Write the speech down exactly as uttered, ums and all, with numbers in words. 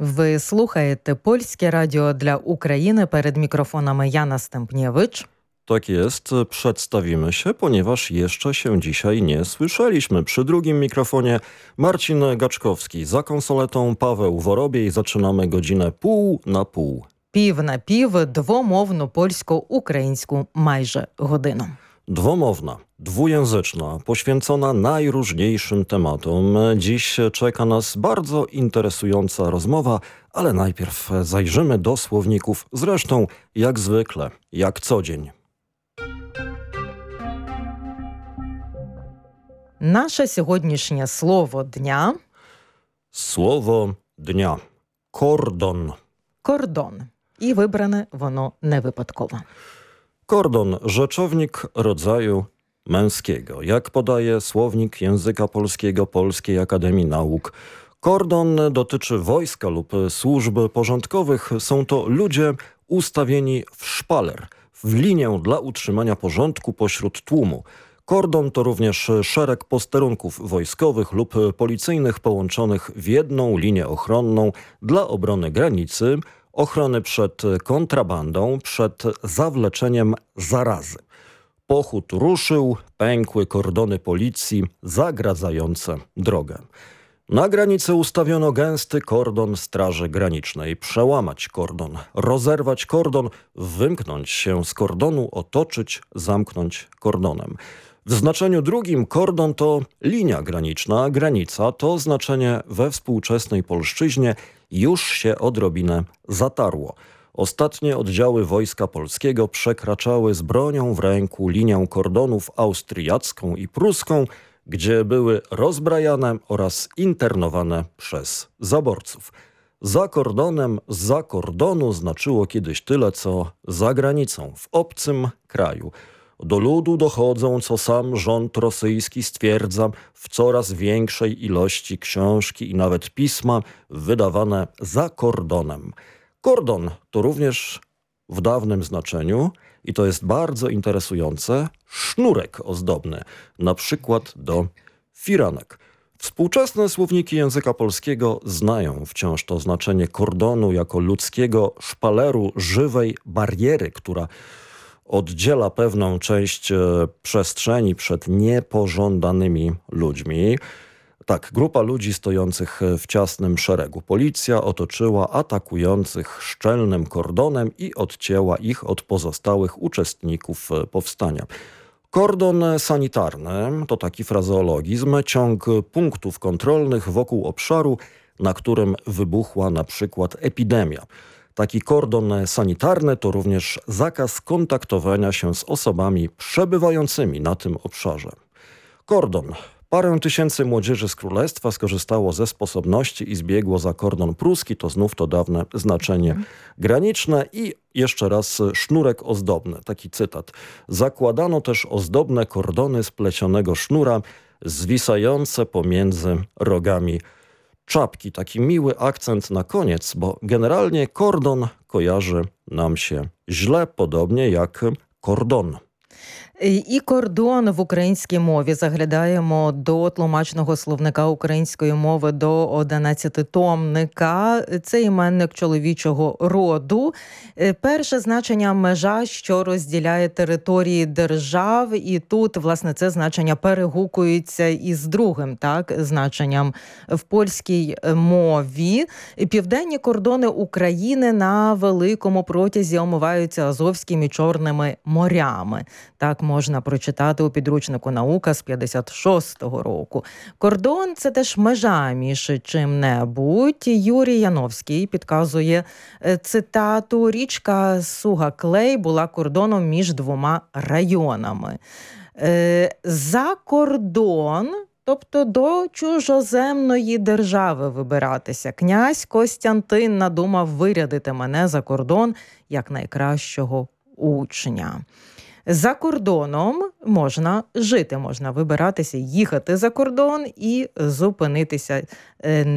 Ви слухаєте Polskie Radio dla Ukrainy. Перед mikrofonami Jana Stępniewicz. Tak jest, przedstawimy się, ponieważ jeszcze się dzisiaj nie słyszeliśmy. Przy drugim mikrofonie Marcin Gaczkowski, za konsoletą Paweł Worobiej. Zaczynamy godzinę pół na pół. Пів на пів, двомовну польсько-українську майже годину. Dwomowna, dwujęzyczna, poświęcona najróżniejszym tematom. Dziś czeka nas bardzo interesująca rozmowa, ale najpierw zajrzymy do słowników, zresztą jak zwykle, jak co dzień. Наше сьогоднішнє слово дня Słowo dnia. Kordon. – кордон. І вибране воно не випадково. Kordon, rzeczownik rodzaju męskiego. Jak podaje słownik języka polskiego Polskiej Akademii Nauk, kordon dotyczy wojska lub służb porządkowych. Są to ludzie ustawieni w szpaler, w linię dla utrzymania porządku pośród tłumu. Kordon to również szereg posterunków wojskowych lub policyjnych połączonych w jedną linię ochronną dla obrony granicy, ochrony przed kontrabandą, przed zawleczeniem zarazy. Pochód ruszył, pękły kordony policji zagradzające drogę. Na granicy ustawiono gęsty kordon Straży Granicznej. Przełamać kordon, rozerwać kordon, wymknąć się z kordonu, otoczyć, zamknąć kordonem. W znaczeniu drugim kordon to linia graniczna, granica to znaczenie we współczesnej polszczyźnie już się odrobinę zatarło. Ostatnie oddziały Wojska Polskiego przekraczały z bronią w ręku linię kordonów austriacką i pruską, gdzie były rozbrajane oraz internowane przez zaborców. Za kordonem, za kordonu znaczyło kiedyś tyle, co za granicą, w obcym kraju. Do ludu dochodzą, co sam rząd rosyjski stwierdza, w coraz większej ilości książki i nawet pisma wydawane za kordonem. Kordon to również w dawnym znaczeniu, i to jest bardzo interesujące, sznurek ozdobny, na przykład do firanek. Współczesne słowniki języka polskiego znają wciąż to znaczenie kordonu jako ludzkiego szpaleru, żywej bariery, która oddziela pewną część e, przestrzeni przed niepożądanymi ludźmi. Tak, grupa ludzi stojących w ciasnym szeregu. Policja otoczyła atakujących szczelnym kordonem i odcięła ich od pozostałych uczestników powstania. Kordon sanitarny to taki frazeologizm, ciąg punktów kontrolnych wokół obszaru, na którym wybuchła na przykład epidemia. Taki kordon sanitarny to również zakaz kontaktowania się z osobami przebywającymi na tym obszarze. Kordon. Parę tysięcy młodzieży z królestwa skorzystało ze sposobności i zbiegło za kordon pruski, to znów to dawne znaczenie graniczne. I jeszcze raz sznurek ozdobny, taki cytat. Zakładano też ozdobne kordony z plecionego sznura, zwisające pomiędzy rogami czapki. Taki miły akcent na koniec, bo generalnie kordon kojarzy nam się źle, podobnie jak kordon. І кордон в українській мові. Заглядаємо до тлумачного словника української мови, до одинадцятитомника. Це іменник чоловічого роду. Перше значення – межа, що розділяє території держав. І тут, власне, це значення перегукується із другим, так, значенням в польській мові. Південні кордони України на великому протязі омиваються Азовським і Чорними морями. Так можна прочитати у підручнику «Наука» з п'ятдесят шостого року. Кордон – це теж межа між чим-небудь. Юрій Яновський підказує цитату: «Річка Суга-Клей була кордоном між двома районами». За кордон, тобто до чужоземної держави вибиратися. Князь Костянтин надумав вирядити мене за кордон як найкращого учня. За кордоном можна жити, можна вибиратися, їхати за кордон і зупинитися